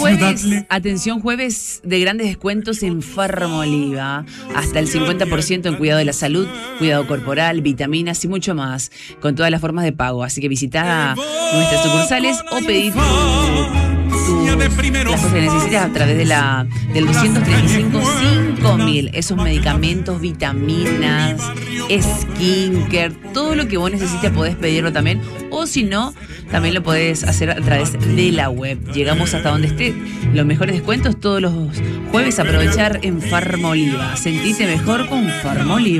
Jueves, atención, jueves de grandes descuentos en Farmoliva. Hasta el 50% en cuidado de la salud, cuidado corporal, vitaminas y mucho más. Con todas las formas de pago. Así que visita nuestras sucursales o pedí las cosas que necesitas a través del 235-5000. Esos medicamentos, vitaminas, skincare, todo lo que vos necesites podés pedirlo también. O si no, también lo podés hacer a través de la web. Llegamos hasta donde esté. Los mejores descuentos todos los jueves. Aprovechar en Farmoliva. Sentite mejor con Farmoliva.